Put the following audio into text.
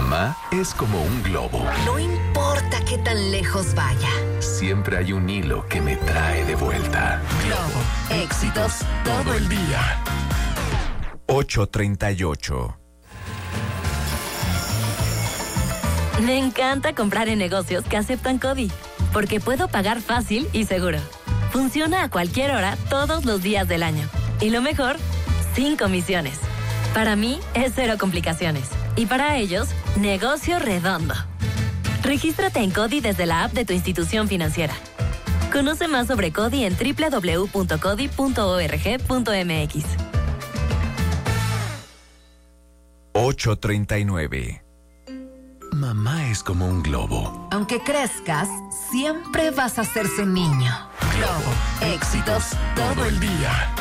Mamá es como un globo. No importa qué tan lejos vaya. Siempre hay un hilo que me trae de vuelta. Globo, éxitos todo el día. 8:38. Me encanta comprar en negocios que aceptan CODI, porque puedo pagar fácil y seguro. Funciona a cualquier hora, todos los días del año. Y lo mejor, sin comisiones. Para mí, es cero complicaciones. Y para ellos, negocio redondo. Regístrate en CODI desde la app de tu institución financiera. Conoce más sobre CODI en www.codi.org.mx. 8:39. Mamá es como un globo. Aunque crezcas, siempre vas a ser su niño. Globo, éxitos todo el día.